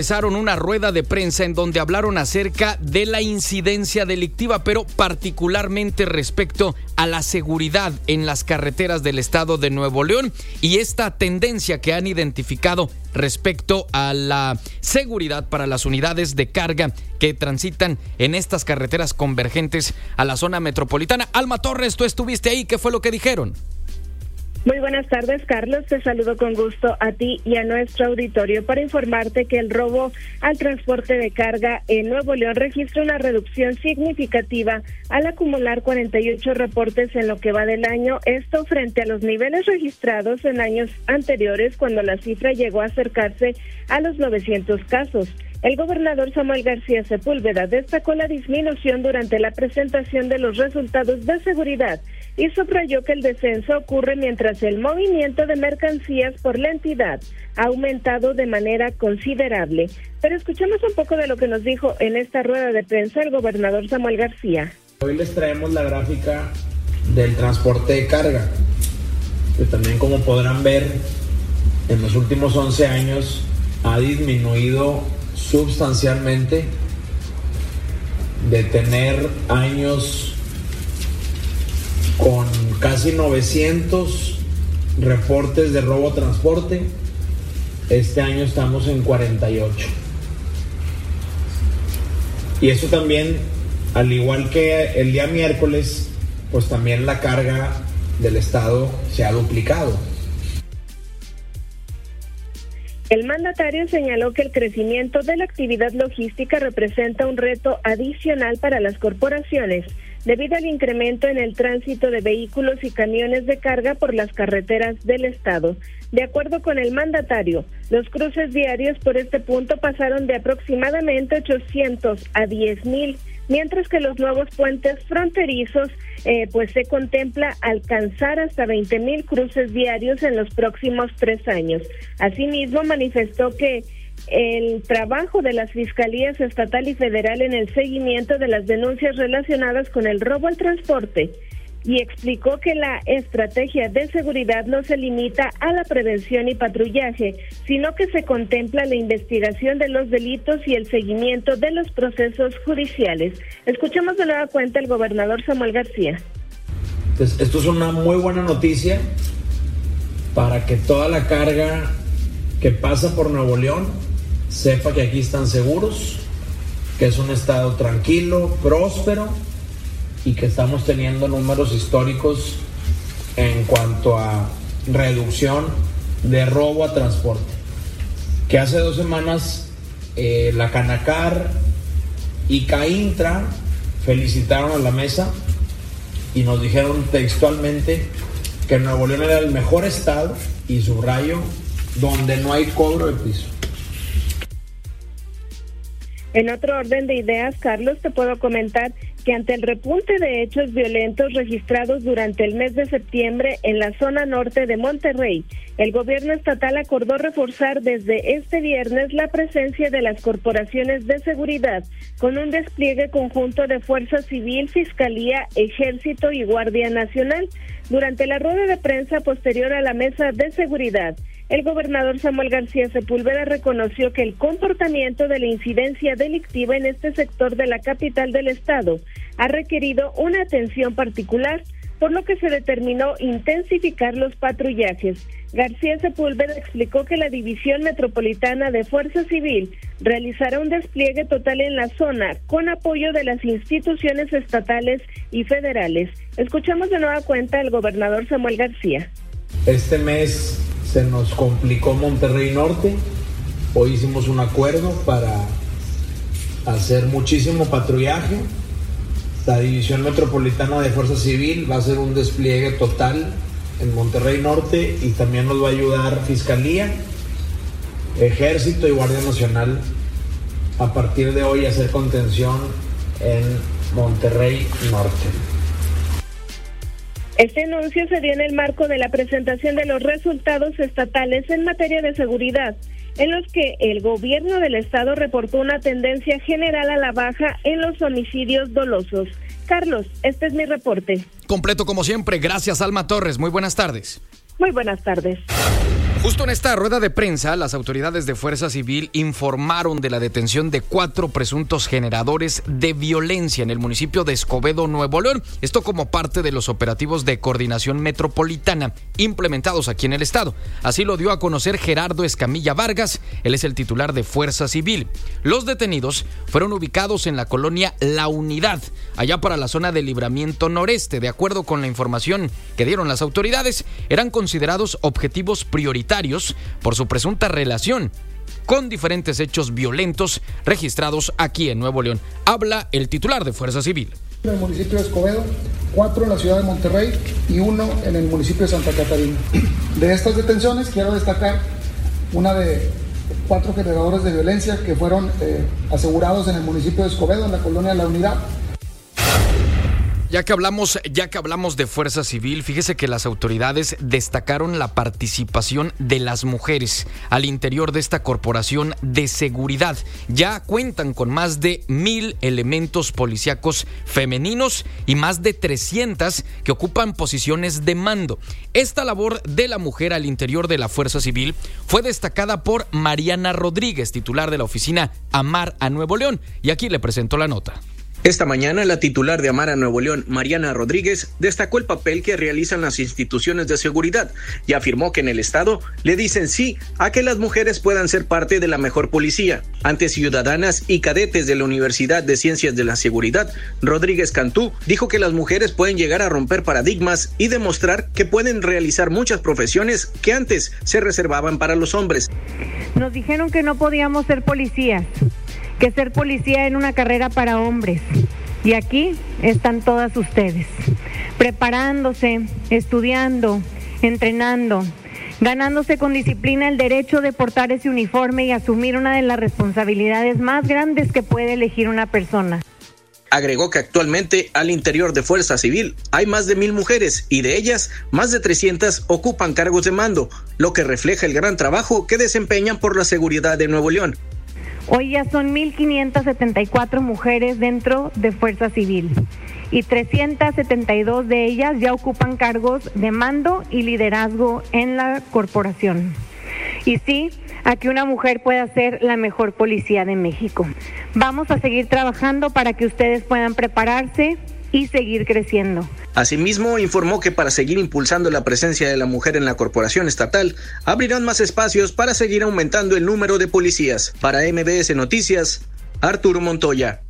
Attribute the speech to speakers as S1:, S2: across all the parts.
S1: Realizaron una rueda de prensa en donde hablaron acerca de la incidencia delictiva, pero particularmente respecto a la seguridad en las carreteras del estado de Nuevo León y esta tendencia que han identificado respecto a la seguridad para las unidades de carga que transitan en estas carreteras convergentes a la zona metropolitana. Alma Torres, tú estuviste ahí, ¿qué fue lo que dijeron?
S2: Muy buenas tardes, Carlos. Te saludo con gusto a ti y a nuestro auditorio para informarte que el robo al transporte de carga en Nuevo León registra una reducción significativa al acumular 48 reportes en lo que va del año. Esto frente a los niveles registrados en años anteriores, cuando la cifra llegó a acercarse a los 900 casos. El gobernador Samuel García Sepúlveda destacó la disminución durante la presentación de los resultados de seguridad y subrayó que el descenso ocurre mientras el movimiento de mercancías por la entidad ha aumentado de manera considerable. Pero escuchemos un poco de lo que nos dijo en esta rueda de prensa el gobernador Samuel García.
S3: Hoy les traemos la gráfica del transporte de carga, que también, como podrán ver, en los últimos 11 años ha disminuido sustancialmente, de tener años con casi 900 reportes de robo a transporte. Este año estamos en 48. Y eso también, al igual que el día miércoles, pues también la carga del estado se ha duplicado.
S2: El mandatario señaló que el crecimiento de la actividad logística representa un reto adicional para las corporaciones, debido al incremento en el tránsito de vehículos y camiones de carga por las carreteras del estado. De acuerdo con el mandatario, los cruces diarios por este punto pasaron de aproximadamente 800 a 10,000, mientras que los nuevos puentes fronterizos pues se contempla alcanzar hasta 20,000 cruces diarios en los próximos 3 años. Asimismo, manifestó que el trabajo de las fiscalías estatal y federal en el seguimiento de las denuncias relacionadas con el robo al transporte, y explicó que la estrategia de seguridad no se limita a la prevención y patrullaje, sino que se contempla la investigación de los delitos y el seguimiento de los procesos judiciales. Escuchemos de nueva cuenta al gobernador Samuel García.
S3: Entonces, esto es una muy buena noticia para que toda la carga que pasa por Nuevo León sepa que aquí están seguros, que es un estado tranquilo, próspero, y que estamos teniendo números históricos en cuanto a reducción de robo a transporte. Que hace 2 semanas la Canacar y CAINTRA felicitaron a la mesa y nos dijeron textualmente que Nuevo León era el mejor estado, y subrayo, donde no hay cobro de piso.
S2: En otro orden de ideas, Carlos, te puedo comentar que ante el repunte de hechos violentos registrados durante el mes de septiembre en la zona norte de Monterrey, el gobierno estatal acordó reforzar desde este viernes la presencia de las corporaciones de seguridad con un despliegue conjunto de Fuerza Civil, Fiscalía, Ejército y Guardia Nacional. Durante la rueda de prensa posterior a la mesa de seguridad, el gobernador Samuel García Sepúlveda reconoció que el comportamiento de la incidencia delictiva en este sector de la capital del estado ha requerido una atención particular, por lo que se determinó intensificar los patrullajes. García Sepúlveda explicó que la División Metropolitana de Fuerza Civil realizará un despliegue total en la zona con apoyo de las instituciones estatales y federales. Escuchamos de nueva cuenta al gobernador Samuel García.
S3: Este mes se nos complicó Monterrey Norte. Hoy hicimos un acuerdo para hacer muchísimo patrullaje. La División Metropolitana de Fuerza Civil va a hacer un despliegue total en Monterrey Norte, y también nos va a ayudar Fiscalía, Ejército y Guardia Nacional a partir de hoy a hacer contención en Monterrey Norte.
S2: Este anuncio se dio en el marco de la presentación de los resultados estatales en materia de seguridad, en los que el gobierno del estado reportó una tendencia general a la baja en los homicidios dolosos. Carlos, este es mi reporte.
S1: Completo como siempre. Gracias, Alma Torres. Muy buenas tardes.
S2: Muy buenas tardes.
S1: Justo en esta rueda de prensa, las autoridades de Fuerza Civil informaron de la detención de 4 presuntos generadores de violencia en el municipio de Escobedo, Nuevo León. Esto como parte de los operativos de coordinación metropolitana implementados aquí en el estado. Así lo dio a conocer Gerardo Escamilla Vargas, él es el titular de Fuerza Civil. Los detenidos fueron ubicados en la colonia La Unidad, allá para la zona de Libramiento Noreste. De acuerdo con la información que dieron las autoridades, eran considerados objetivos prioritarios por su presunta relación con diferentes hechos violentos registrados aquí en Nuevo León. Habla el titular de Fuerza Civil.
S4: En el municipio de Escobedo, 4 en la ciudad de Monterrey y 1 en el municipio de Santa Catarina. De estas detenciones quiero destacar una de 4 generadores de violencia que fueron asegurados en el municipio de Escobedo, en la colonia La Unidad.
S1: Ya que hablamos de Fuerza Civil, fíjese que las autoridades destacaron la participación de las mujeres al interior de esta corporación de seguridad. Ya cuentan con más de 1,000 elementos policíacos femeninos y más de 300 que ocupan posiciones de mando. Esta labor de la mujer al interior de la Fuerza Civil fue destacada por Mariana Rodríguez, titular de la oficina Amar a Nuevo León, y aquí le presento la nota.
S5: Esta mañana, la titular de Amar a Nuevo León, Mariana Rodríguez, destacó el papel que realizan las instituciones de seguridad y afirmó que en el estado le dicen sí a que las mujeres puedan ser parte de la mejor policía. Ante ciudadanas y cadetes de la Universidad de Ciencias de la Seguridad, Rodríguez Cantú dijo que las mujeres pueden llegar a romper paradigmas y demostrar que pueden realizar muchas profesiones que antes se reservaban para los hombres.
S6: Nos dijeron que no podíamos ser policías, que ser policía era una carrera para hombres. Y aquí están todas ustedes, preparándose, estudiando, entrenando, ganándose con disciplina el derecho de portar ese uniforme y asumir una de las responsabilidades más grandes que puede elegir una persona.
S5: Agregó que actualmente al interior de Fuerza Civil hay más de 1,000 mujeres y de ellas más de 300 ocupan cargos de mando, lo que refleja el gran trabajo que desempeñan por la seguridad de Nuevo León.
S6: Hoy ya son 1,574 mujeres dentro de Fuerza Civil y 372 de ellas ya ocupan cargos de mando y liderazgo en la corporación. Y sí, a que una mujer pueda ser la mejor policía de México. Vamos a seguir trabajando para que ustedes puedan prepararse y seguir creciendo.
S5: Asimismo, informó que para seguir impulsando la presencia de la mujer en la corporación estatal, abrirán más espacios para seguir aumentando el número de policías. Para MBS Noticias, Arturo Montoya.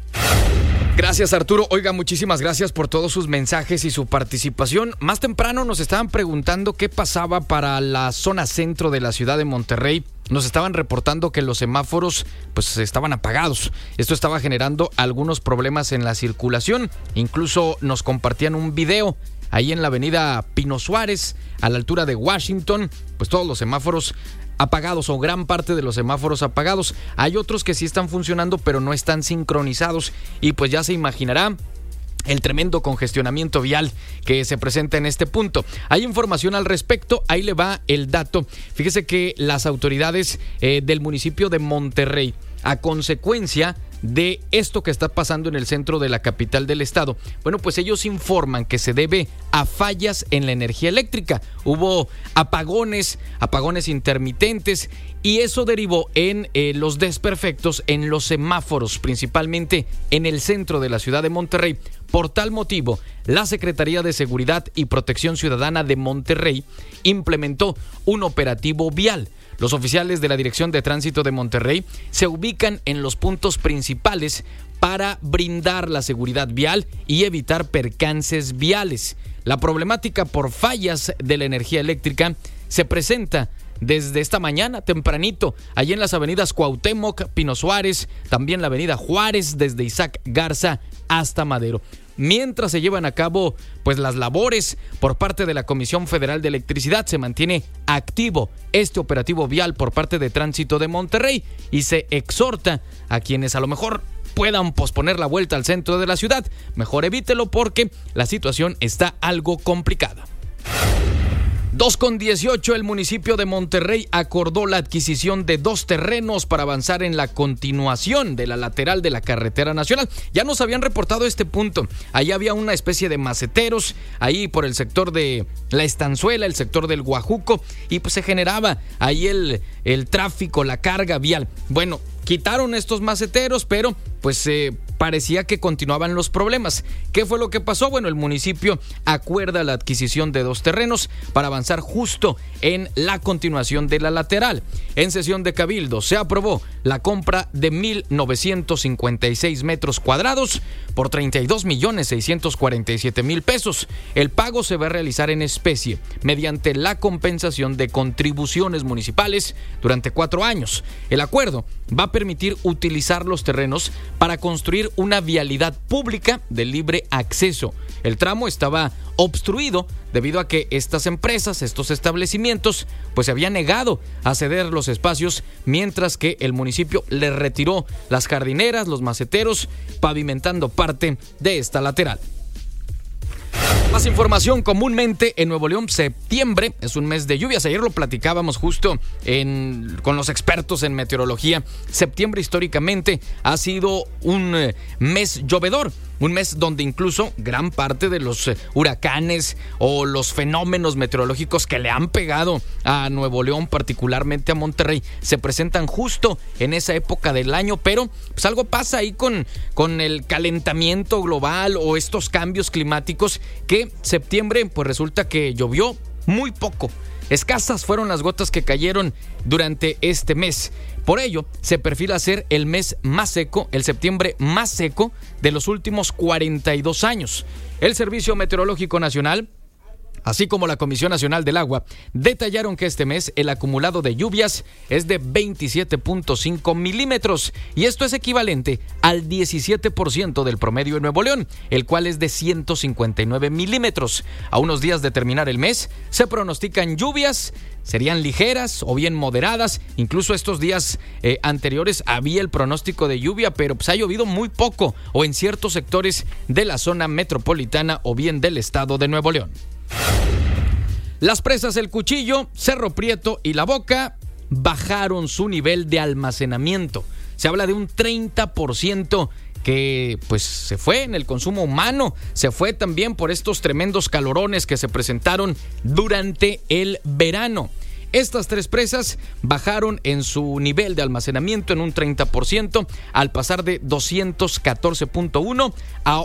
S1: Gracias, Arturo. Oiga, muchísimas gracias por todos sus mensajes y su participación. Más temprano nos estaban preguntando qué pasaba para la zona centro de la ciudad de Monterrey. Nos estaban reportando que los semáforos pues estaban apagados. Esto estaba generando algunos problemas en la circulación. Incluso nos compartían un video ahí en la avenida Pino Suárez, a la altura de Washington, pues todos los semáforos apagados o gran parte de los semáforos apagados. Hay otros que sí están funcionando, pero no están sincronizados y pues ya se imaginará el tremendo congestionamiento vial que se presenta en este punto. Hay información al respecto, ahí le va el dato. Fíjese que las autoridades del municipio de Monterrey, a consecuencia de esto que está pasando en el centro de la capital del estado, bueno, pues ellos informan que se debe a fallas en la energía eléctrica. Hubo apagones intermitentes y eso derivó en los desperfectos en los semáforos, principalmente en el centro de la ciudad de Monterrey. Por tal motivo, la Secretaría de Seguridad y Protección Ciudadana de Monterrey implementó un operativo vial. Los oficiales de la Dirección de Tránsito de Monterrey se ubican en los puntos principales para brindar la seguridad vial y evitar percances viales. La problemática por fallas de la energía eléctrica se presenta desde esta mañana tempranito, allí en las avenidas Cuauhtémoc, Pino Suárez, también la avenida Juárez, desde Isaac Garza hasta Madero. Mientras se llevan a cabo pues las labores por parte de la Comisión Federal de Electricidad, se mantiene activo este operativo vial por parte de Tránsito de Monterrey y se exhorta a quienes a lo mejor puedan posponer la vuelta al centro de la ciudad, mejor evítelo porque la situación está algo complicada. 2:18, el municipio de Monterrey acordó la adquisición de 2 terrenos para avanzar en la continuación de la lateral de la carretera nacional. Ya nos habían reportado este punto. Ahí había una especie de maceteros, ahí por el sector de la Estanzuela, el sector del Guajuco, y pues se generaba ahí el tráfico, la carga vial. Bueno, quitaron estos maceteros, pero pues parecía que continuaban los problemas. ¿Qué fue lo que pasó? Bueno, el municipio acuerda la adquisición de 2 terrenos para avanzar justo en la continuación de la lateral. En sesión de cabildo se aprobó la compra de 1,956 metros cuadrados por 32,647,000 pesos. El pago se va a realizar en especie mediante la compensación de contribuciones municipales durante 4 años. El acuerdo va a permitir utilizar los terrenos para construir una vialidad pública de libre acceso. El tramo estaba obstruido debido a que estas empresas, estos establecimientos, pues se habían negado a ceder los espacios, mientras que el municipio le retiró las jardineras, los maceteros, pavimentando parte de esta lateral. Más información. Comúnmente en Nuevo León, septiembre es un mes de lluvias. Ayer lo platicábamos justo con los expertos en meteorología. Septiembre históricamente ha sido un mes llovedor. Un mes donde incluso gran parte de los huracanes o los fenómenos meteorológicos que le han pegado a Nuevo León, particularmente a Monterrey, se presentan justo en esa época del año, pero pues algo pasa ahí con el calentamiento global o estos cambios climáticos, que septiembre pues resulta que llovió muy poco. Escasas fueron las gotas que cayeron durante este mes. Por ello, se perfila ser el mes más seco, el septiembre más seco de los últimos 42 años. El Servicio Meteorológico Nacional, así como la Comisión Nacional del Agua, detallaron que este mes el acumulado de lluvias es de 27.5 milímetros, y esto es equivalente al 17% del promedio en Nuevo León, el cual es de 159 milímetros. A unos días de terminar el mes, se pronostican lluvias, serían ligeras o bien moderadas. Incluso estos días anteriores había el pronóstico de lluvia, pero pues ha llovido muy poco, o en ciertos sectores de la zona metropolitana o bien del estado de Nuevo León. Las presas El Cuchillo, Cerro Prieto y La Boca bajaron su nivel de almacenamiento. Se habla de un 30% que pues se fue en el consumo humano, se fue también por estos tremendos calorones que se presentaron durante el verano. Estas 3 presas bajaron en su nivel de almacenamiento en un 30%, al pasar de 214.1 a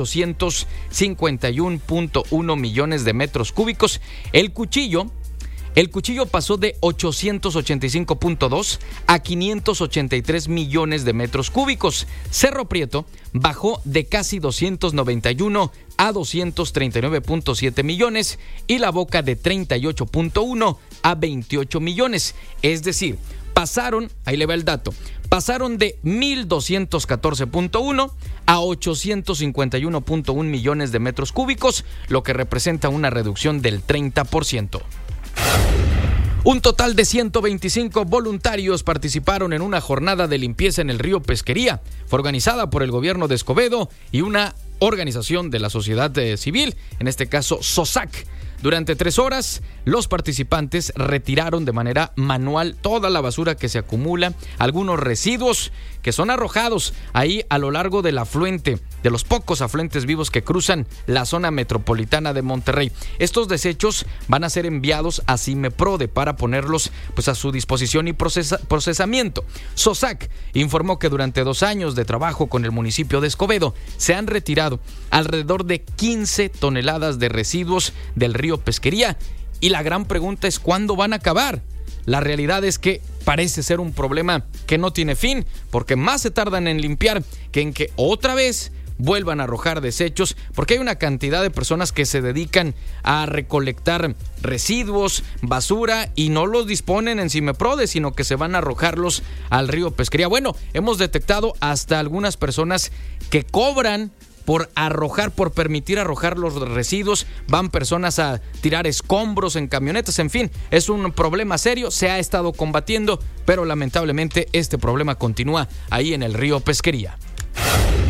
S1: 851.1 millones de metros cúbicos. El Cuchillo pasó de 885.2 a 583 millones de metros cúbicos. Cerro Prieto bajó de casi 291 a 239.7 millones y La Boca de 38.1 a 28 millones. Es decir, ahí le va el dato, pasaron de 1,214.1 a 851.1 millones de metros cúbicos, lo que representa una reducción del 30%. Un total de 125 voluntarios participaron en una jornada de limpieza en el río Pesquería. Fue organizada por el gobierno de Escobedo y una organización de la sociedad civil, en este caso SOSAC. Durante 3 horas, los participantes retiraron de manera manual toda la basura que se acumula, algunos residuos que son arrojados ahí a lo largo del afluente, de los pocos afluentes vivos que cruzan la zona metropolitana de Monterrey. Estos desechos van a ser enviados a CIMEPRODE para ponerlos pues a su disposición y procesamiento. SOSAC informó que durante 2 años de trabajo con el municipio de Escobedo se han retirado alrededor de 15 toneladas de residuos del río Pesquería, y la gran pregunta es ¿cuándo van a acabar? La realidad es que parece ser un problema que no tiene fin, porque más se tardan en limpiar que en que otra vez vuelvan a arrojar desechos, porque hay una cantidad de personas que se dedican a recolectar residuos, basura, y no los disponen en CIMEPRODE, sino que se van a arrojarlos al río Pesquería. Bueno, hemos detectado hasta algunas personas que cobran por permitir arrojar los residuos. Van personas a tirar escombros en camionetas. En fin, es un problema serio, se ha estado combatiendo, pero lamentablemente este problema continúa ahí en el río Pesquería.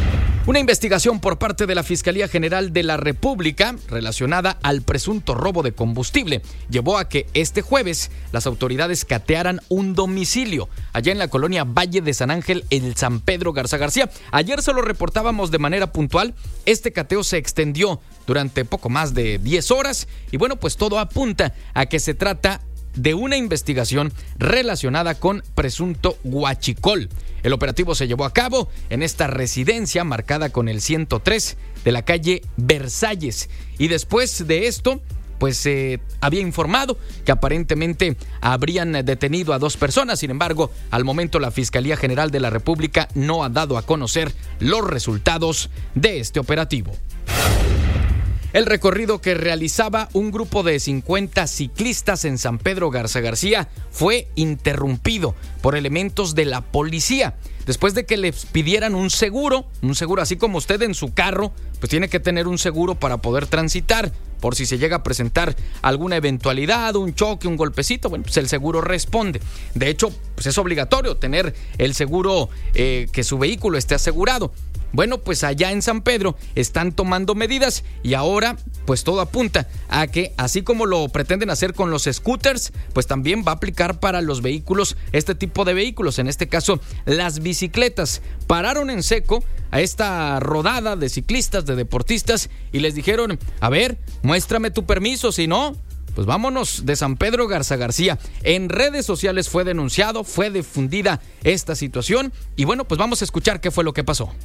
S1: Una investigación por parte de la Fiscalía General de la República relacionada al presunto robo de combustible llevó a que este jueves las autoridades catearan un domicilio allá en la colonia Valle de San Ángel, en San Pedro Garza García. Ayer se lo reportábamos de manera puntual. Este cateo se extendió durante poco más de 10 horas y bueno, pues todo apunta a que se trata de una investigación relacionada con presunto huachicol. El operativo se llevó a cabo en esta residencia marcada con el 103 de la calle Versalles. Y después de esto, pues se había informado que aparentemente habrían detenido a 2 personas. Sin embargo, al momento la Fiscalía General de la República no ha dado a conocer los resultados de este operativo. El recorrido que realizaba un grupo de 50 ciclistas en San Pedro Garza García fue interrumpido por elementos de la policía. Después de que les pidieran un seguro así como usted en su carro, pues tiene que tener un seguro para poder transitar. Por si se llega a presentar alguna eventualidad, un choque, un golpecito, bueno, pues el seguro responde. De hecho, pues es obligatorio tener el seguro, que su vehículo esté asegurado. Bueno, pues allá en San Pedro están tomando medidas y ahora pues todo apunta a que así como lo pretenden hacer con los scooters, pues también va a aplicar para los vehículos, este tipo de vehículos, en este caso las bicicletas. Pararon en seco a esta rodada de ciclistas, de deportistas y les dijeron, a ver, muéstrame tu permiso, si no, pues vámonos de San Pedro Garza García. En redes sociales fue denunciado, fue difundida esta situación y bueno, pues vamos a escuchar qué fue lo que pasó.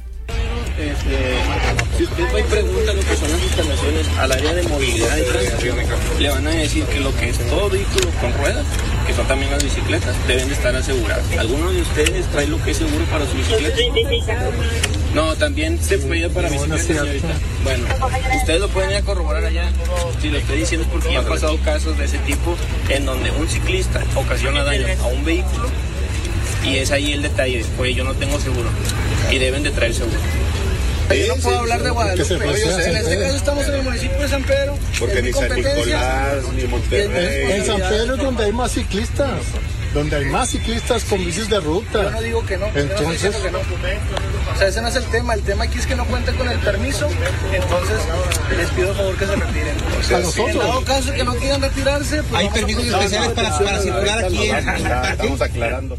S7: Si usted va y pregunta lo que son las instalaciones al área de movilidad y tránsito, le van a decir que lo que es todo vehículo con ruedas, que son también las bicicletas, deben de estar aseguradas. ¿Alguno de ustedes trae lo que es seguro para su bicicleta? No, también se puede para bicicletas, señorita. Bueno, ustedes lo pueden ir a corroborar allá. Si lo estoy diciendo es porque ya han pasado casos de ese tipo en donde un ciclista ocasiona daño a un vehículo y es ahí el detalle, pues yo no tengo seguro y deben de traer seguro. Yo no puedo hablar de Guadalupe, en este caso estamos en el municipio de San Pedro.
S8: Porque ni San Nicolás, ni Monterrey.
S9: En San Pedro es donde hay más ciclistas, con bicis de ruta.
S7: Yo no digo que no,
S9: entonces,
S7: yo no que no. O sea, ese no es el tema aquí es que no cuenten con el permiso, entonces les pido favor que se retiren. O sea, si en dado caso que no quieran retirarse, pues
S10: hay permisos especiales para circular aquí.
S8: Estamos aclarando.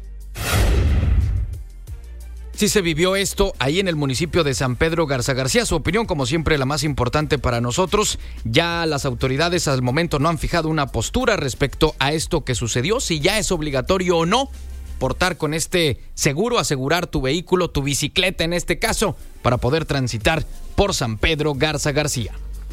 S1: Sí se vivió esto ahí en el municipio de San Pedro Garza García. Su opinión, como siempre, la más importante para nosotros. Ya las autoridades al momento no han fijado una postura respecto a esto que sucedió, si ya es obligatorio o no portar con este seguro, asegurar tu vehículo, tu bicicleta en este caso, para poder transitar por San Pedro Garza García.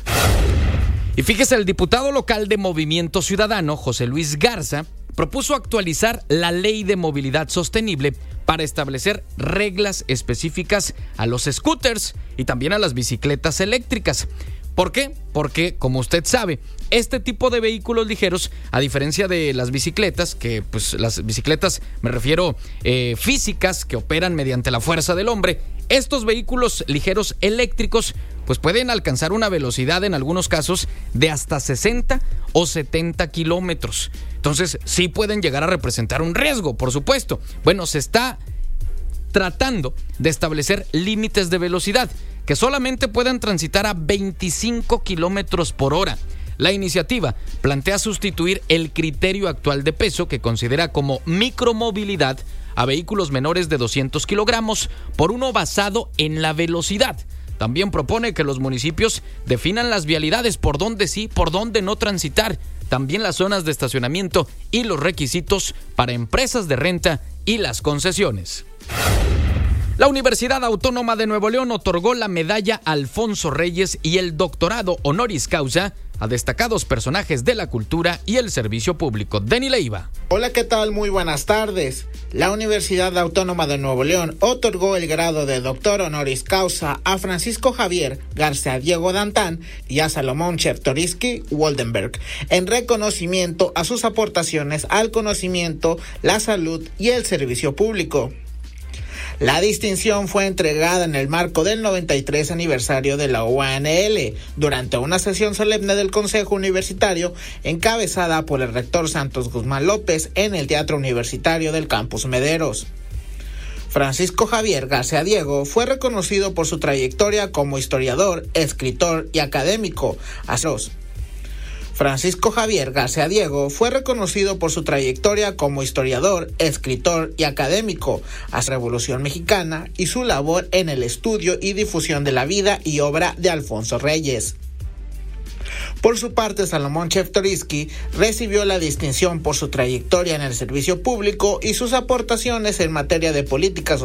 S1: Y fíjese, el diputado local de Movimiento Ciudadano, José Luis Garza, propuso actualizar la Ley de Movilidad Sostenible para establecer reglas específicas a los scooters y también a las bicicletas eléctricas. ¿Por qué? Porque, como usted sabe, este tipo de vehículos ligeros, a diferencia de las bicicletas, que pues las bicicletas me refiero físicas, que operan mediante la fuerza del hombre, estos vehículos ligeros eléctricos pues pueden alcanzar una velocidad en algunos casos de hasta 60 o 70 kilómetros. Entonces sí pueden llegar a representar un riesgo, por supuesto. Bueno, se está tratando de establecer límites de velocidad que solamente puedan transitar a 25 kilómetros por hora. La iniciativa plantea sustituir el criterio actual de peso que considera como micromovilidad a vehículos menores de 200 kilogramos por uno basado en la velocidad. También propone que los municipios definan las vialidades por donde sí, por donde no transitar, también las zonas de estacionamiento y los requisitos para empresas de renta y las concesiones. La Universidad Autónoma de Nuevo León otorgó la medalla Alfonso Reyes y el doctorado honoris causa a destacados personajes de la cultura y el servicio público. Denny Leiva.
S11: Hola, ¿qué tal? Muy buenas tardes. La Universidad Autónoma de Nuevo León otorgó el grado de doctor honoris causa a Francisco Javier García Diego Dantán y a Salomón Chertoriski Woldenberg en reconocimiento a sus aportaciones al conocimiento, la salud y el servicio público. La distinción fue entregada en el marco del 93 aniversario de la UANL, durante una sesión solemne del Consejo Universitario encabezada por el rector Santos Guzmán López en el Teatro Universitario del Campus Mederos. Francisco Javier García Diego fue reconocido por su trayectoria como historiador, escritor y académico. Francisco Javier García Diego fue reconocido por su trayectoria como historiador, escritor y académico a la Revolución Mexicana y su labor en el estudio y difusión de la vida y obra de Alfonso Reyes. Por su parte, Salomón Chertorivsky recibió la distinción por su trayectoria en el servicio público y sus aportaciones en materia de políticas